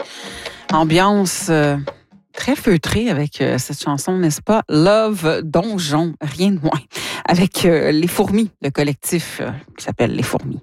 Ambiance très feutrée avec cette chanson, n'est-ce pas? Love Donjon, rien de moins. Avec Les Fourmis, le collectif qui s'appelle Les Fourmis.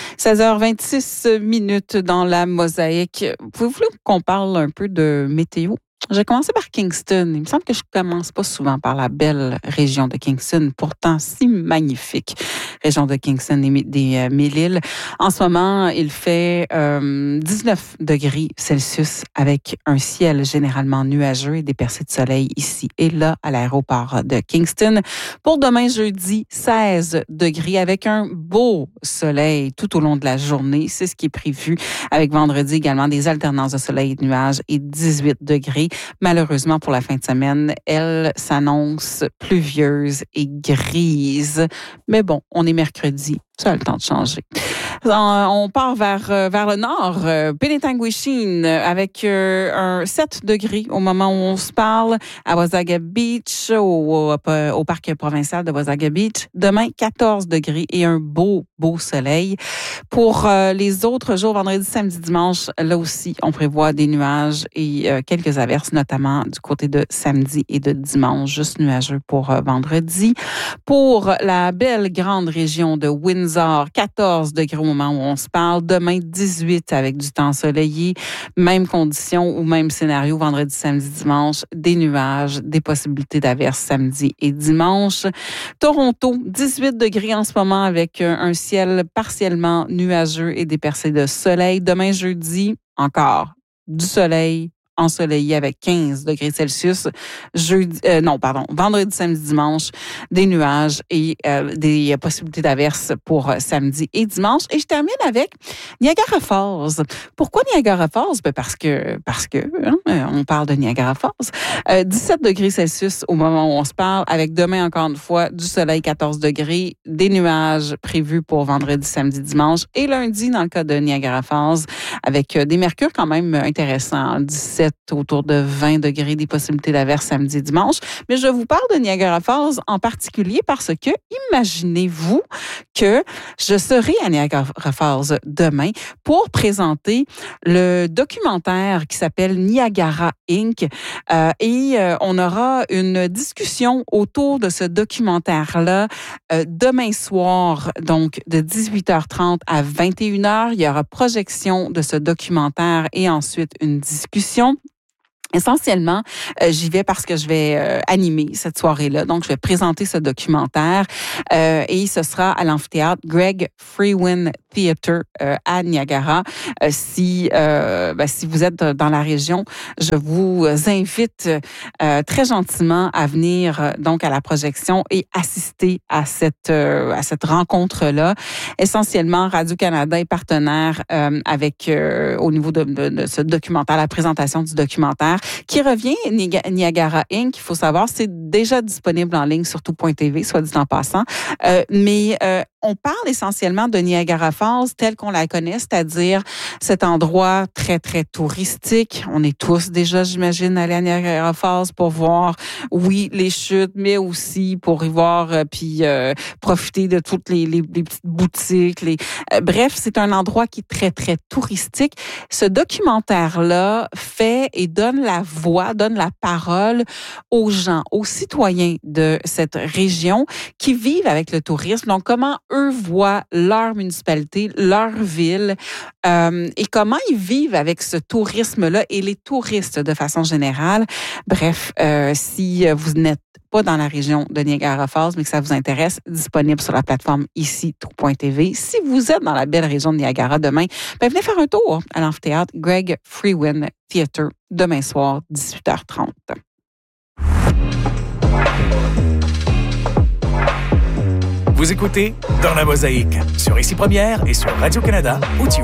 16h26 dans la mosaïque. Pouvez-vous qu'on parle un peu de météo? J'ai commencé par Kingston. Il me semble que je commence pas souvent par la belle région de Kingston, pourtant si magnifique. Région de Kingston et des Mille-Îles. En ce moment, il fait 19 degrés Celsius avec un ciel généralement nuageux et des percées de soleil ici et là à l'aéroport de Kingston. Pour demain jeudi, 16 degrés avec un beau soleil tout au long de la journée. C'est ce qui est prévu. Avec vendredi également des alternances de soleil et de nuages et 18 degrés. Malheureusement, pour la fin de semaine, elle s'annonce pluvieuse et grise. Mais bon, on est mercredi. Ça a le temps de changer. On part vers le nord, Penetanguishene, avec un 7 degrés au moment où on se parle, à Wasaga Beach, au parc provincial de Wasaga Beach. Demain, 14 degrés et un beau soleil. Pour les autres jours, vendredi, samedi, dimanche, là aussi, on prévoit des nuages et quelques averses, notamment du côté de samedi et de dimanche, juste nuageux pour vendredi. Pour la belle grande région de Windsor, 14 degrés au moment où on se parle. Demain, 18 avec du temps ensoleillé. Même condition ou même scénario, vendredi, samedi, dimanche, des nuages, des possibilités d'averses samedi et dimanche. Toronto, 18 degrés en ce moment avec un ciel partiellement nuageux et des percées de soleil. Demain, jeudi, encore du soleil, ensoleillé avec 15 degrés Celsius. Vendredi, samedi, dimanche, des nuages et des possibilités d'averses pour samedi et dimanche. Et je termine avec Niagara Falls. Pourquoi Niagara Falls? Parce que on parle de Niagara Falls. 17 degrés Celsius au moment où on se parle, avec demain, encore une fois, du soleil, 14 degrés, des nuages prévus pour vendredi, samedi, dimanche et lundi, dans le cas de Niagara Falls, avec des mercures quand même intéressants, 17 autour de 20 degrés, des possibilités d'averses samedi et dimanche. Mais je vous parle de Niagara Falls en particulier parce que imaginez-vous que je serai à Niagara Falls demain pour présenter le documentaire qui s'appelle Niagara Inc. On aura une discussion autour de ce documentaire-là demain soir, donc de 18h30 à 21h. Il y aura projection de ce documentaire et ensuite une discussion. Essentiellement, j'y vais parce que je vais animer cette soirée-là. Donc, je vais présenter ce documentaire et ce sera à l'amphithéâtre Greg Freewin Theatre à Niagara. Si vous êtes dans la région, je vous invite très gentiment à venir donc à la projection et assister à cette rencontre-là. Essentiellement, Radio-Canada est partenaire avec au niveau de ce documentaire, la présentation du documentaire qui revient, Niagara Inc. Il faut savoir, c'est déjà disponible en ligne sur tout.tv, soit dit en passant. Mais on parle essentiellement de Niagara Falls telle qu'on la connaît, c'est-à-dire cet endroit très, très touristique. On est tous déjà, j'imagine, allés à Niagara Falls pour voir, oui, les chutes, mais aussi pour y voir puis profiter de toutes les petites boutiques. Bref, c'est un endroit qui est très, très touristique. Ce documentaire-là fait et donne la voix, donne la parole aux gens, aux citoyens de cette région qui vivent avec le tourisme. Donc, comment eux voient leur municipalité, leur ville et comment ils vivent avec ce tourisme-là et les touristes de façon générale. Bref, si vous n'êtes pas dans la région de Niagara Falls, mais que ça vous intéresse, disponible sur la plateforme ici, tout.tv. Si vous êtes dans la belle région de Niagara demain, venez faire un tour à l'amphithéâtre Greg Freewin Theatre demain soir, 18h30. Vous écoutez Dans la mosaïque sur Ici Première et sur Radio-Canada Audio.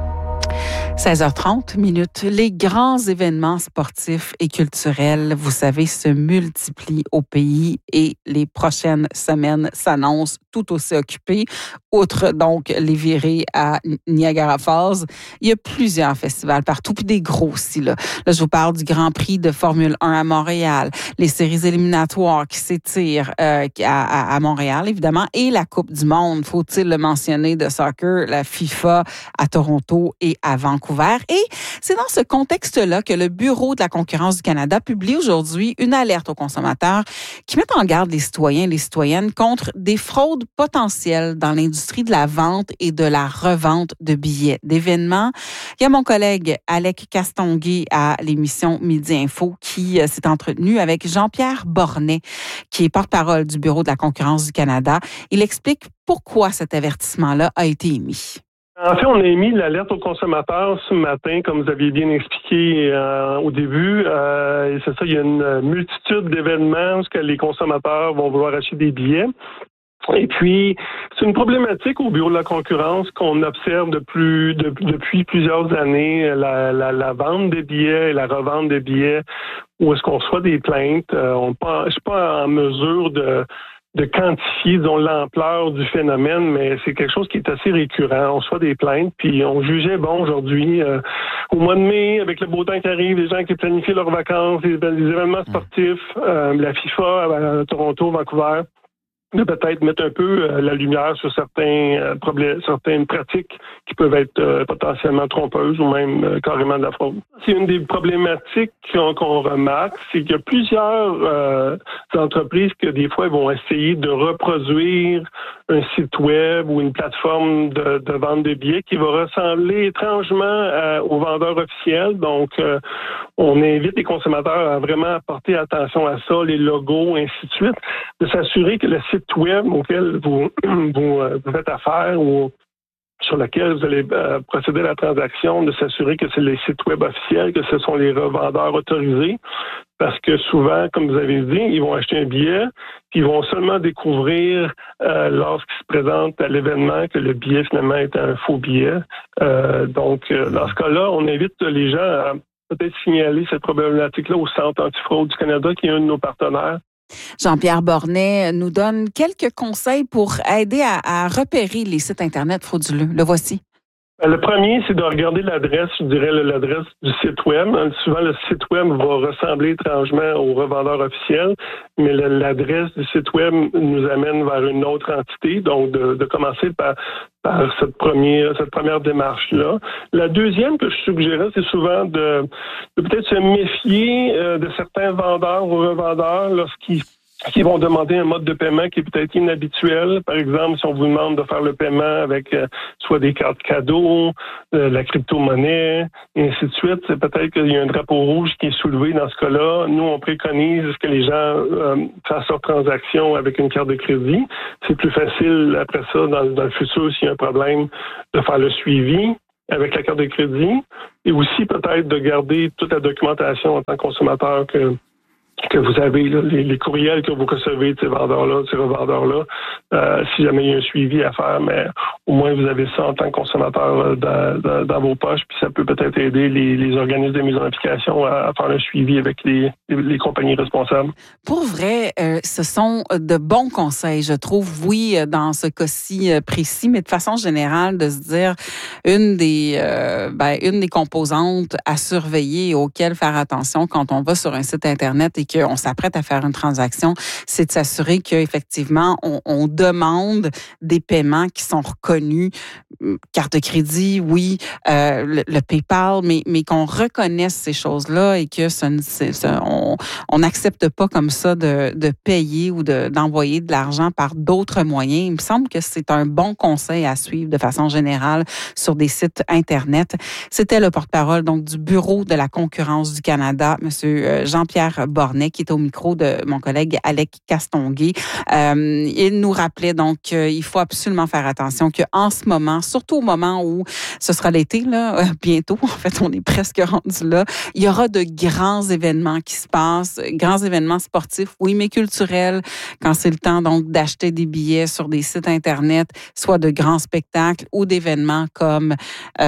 16h30. Les grands événements sportifs et culturels, vous savez, se multiplient au pays et les prochaines semaines s'annoncent tout aussi occupées. Outre donc les virées à Niagara Falls, il y a plusieurs festivals partout, puis des gros aussi. Là, je vous parle du Grand Prix de Formule 1 à Montréal, les séries éliminatoires qui s'étirent à Montréal, évidemment, et la Coupe du monde, faut-il le mentionner, de soccer, la FIFA à Toronto et à Vancouver. Vancouver. Et c'est dans ce contexte-là que le Bureau de la concurrence du Canada publie aujourd'hui une alerte aux consommateurs qui met en garde les citoyens et les citoyennes contre des fraudes potentielles dans l'industrie de la vente et de la revente de billets d'événements. Il y a mon collègue Alec Castonguay à l'émission Midi Info qui s'est entretenu avec Jean-Pierre Bornet, qui est porte-parole du Bureau de la concurrence du Canada. Il explique pourquoi cet avertissement-là a été émis. En fait, on a émis l'alerte aux consommateurs ce matin, comme vous aviez bien expliqué au début. Et c'est ça, il y a une multitude d'événements où les consommateurs vont vouloir acheter des billets. Et puis, c'est une problématique au Bureau de la concurrence qu'on observe depuis plusieurs années, la vente des billets et la revente des billets, où est-ce qu'on reçoit des plaintes. Je suis pas en mesure de quantifier, disons, l'ampleur du phénomène, mais c'est quelque chose qui est assez récurrent. On reçoit des plaintes, puis on jugeait, aujourd'hui, au mois de mai, avec le beau temps qui arrive, les gens qui planifient leurs vacances, les événements sportifs, la FIFA à Toronto, Vancouver, de peut-être mettre un peu la lumière sur certaines pratiques qui peuvent être potentiellement trompeuses ou même carrément de la fraude. C'est une des problématiques qu'on remarque, c'est qu'il y a plusieurs entreprises que des fois vont essayer de reproduire un site web ou une plateforme de vente de billets qui va ressembler étrangement aux vendeurs officiels. Donc, on invite les consommateurs à vraiment porter attention à ça, les logos, ainsi de suite, de s'assurer que le site web auquel vous faites affaire ou sur lequel vous allez procéder à la transaction, de s'assurer que c'est les sites web officiels, que ce sont les revendeurs autorisés. Parce que souvent, comme vous avez dit, ils vont acheter un billet, puis ils vont seulement découvrir lorsqu'ils se présentent à l'événement que le billet finalement est un faux billet. Dans ce cas-là, on invite les gens à peut-être signaler cette problématique-là au Centre antifraude du Canada, qui est un de nos partenaires. Jean-Pierre Bornet nous donne quelques conseils pour aider à repérer les sites Internet frauduleux. Le voici. Le premier, c'est de regarder l'adresse, je dirais l'adresse du site web. Souvent, le site web va ressembler étrangement au revendeur officiel, mais l'adresse du site web nous amène vers une autre entité. Donc, de commencer par cette première démarche-là. La deuxième que je suggérais, c'est souvent de peut-être se méfier de certains vendeurs ou revendeurs lorsqu'ils vont demander un mode de paiement qui est peut-être inhabituel. Par exemple, si on vous demande de faire le paiement avec soit des cartes cadeaux, la crypto-monnaie, et ainsi de suite, c'est peut-être qu'il y a un drapeau rouge qui est soulevé dans ce cas-là. Nous, on préconise que les gens fassent leur transaction avec une carte de crédit. C'est plus facile, après ça, dans le futur, s'il y a un problème, de faire le suivi avec la carte de crédit. Et aussi, peut-être, de garder toute la documentation en tant que consommateur que vous avez, là, les courriels que vous recevez de ces vendeurs-là, de ces revendeurs-là, si jamais il y a un suivi à faire, mais au moins vous avez ça en tant que consommateur dans vos poches, puis ça peut peut-être aider les organismes de mise en application à faire un suivi avec les compagnies responsables. Pour vrai, ce sont de bons conseils, je trouve, oui, dans ce cas-ci précis, mais de façon générale, de se dire une des composantes à surveiller et auxquelles faire attention quand on va sur un site Internet et qu'on s'apprête à faire une transaction, c'est de s'assurer qu'effectivement, on demande des paiements qui sont reconnus, carte de crédit, oui, le PayPal, mais qu'on reconnaisse ces choses-là et que on n'accepte pas comme ça de payer ou d'envoyer de l'argent par d'autres moyens. Il me semble que c'est un bon conseil à suivre de façon générale sur des sites Internet. C'était le porte-parole donc du Bureau de la concurrence du Canada, M. Jean-Pierre Bornet, qui est au micro de mon collègue Alec Castonguay. Il nous rappelait donc qu'il faut absolument faire attention qu'en ce moment, surtout au moment où ce sera l'été, là, bientôt, en fait, on est presque rendu là, il y aura de grands événements qui se passent, grands événements sportifs, oui, mais culturels, quand c'est le temps donc d'acheter des billets sur des sites Internet, soit de grands spectacles ou d'événements comme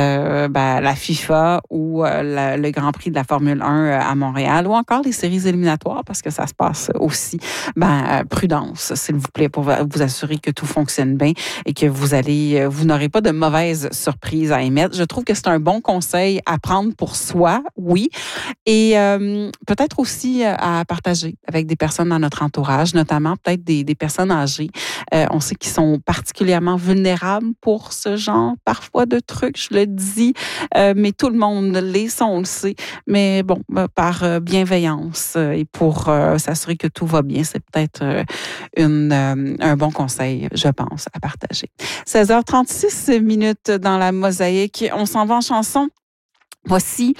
la FIFA ou le Grand Prix de la Formule 1 à Montréal ou encore les séries éliminatoires obligatoire parce que ça se passe aussi. Prudence, s'il vous plaît, pour vous assurer que tout fonctionne bien et que vous n'aurez pas de mauvaises surprises à émettre. Je trouve que c'est un bon conseil à prendre pour soi, oui, et peut-être aussi à partager avec des personnes dans notre entourage, notamment peut-être des personnes âgées. On sait qu'ils sont particulièrement vulnérables pour ce genre parfois de trucs, je le dis, mais tout le monde l'est, on le sait. Mais bon, par bienveillance et pour s'assurer que tout va bien, c'est peut-être un bon conseil, je pense, à partager. 16h36 dans la mosaïque. On s'en va en chanson. Voici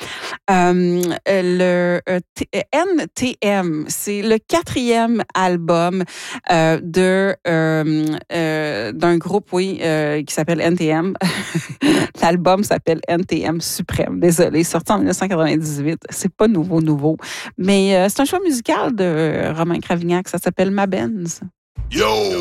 le NTM. C'est le 4e album d'un groupe, qui s'appelle NTM. L'album s'appelle NTM Suprême. Désolé, sorti en 1998. C'est pas nouveau. Mais c'est un choix musical de Romain Cravignac. Ça s'appelle Ma Benz. Yo!